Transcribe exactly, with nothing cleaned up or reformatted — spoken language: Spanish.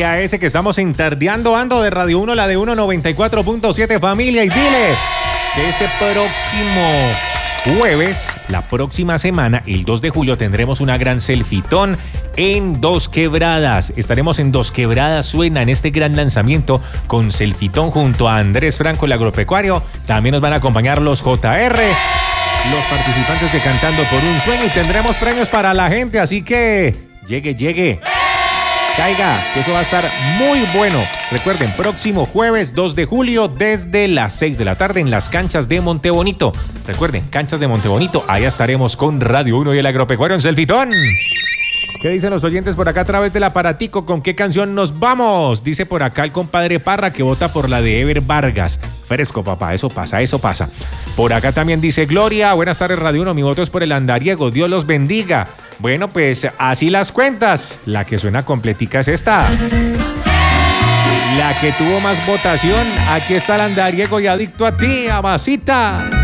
a ese que estamos en Tardeando Ando de Radio uno, la de uno noventa y cuatro punto siete, familia, y dile que este próximo jueves, la próxima semana, el dos de julio, tendremos una gran selfitón en Dos Quebradas. Estaremos en Dos Quebradas Suena en este gran lanzamiento con selfitón junto a Andrés Franco, el agropecuario. También nos van a acompañar los J R, los participantes de Cantando por un Sueño, y tendremos premios para la gente, así que llegue, llegue. Caiga, que eso va a estar muy bueno. Recuerden, próximo jueves dos de julio desde las seis de la tarde en las canchas de Montebonito. Recuerden, canchas de Montebonito, allá estaremos con Radio uno y el agropecuario en selfitón. ¿Qué dicen los oyentes por acá a través del aparatico? ¿Con qué canción nos vamos? Dice por acá el compadre Parra que vota por la de Ever Vargas. Fresco, papá, eso pasa, eso pasa. Por acá también dice Gloria, buenas tardes Radio uno, mi voto es por el andariego, Dios los bendiga. Bueno, pues así las cuentas. La que suena completica es esta. La que tuvo más votación, aquí está el andariego y adicto a ti, Amasita.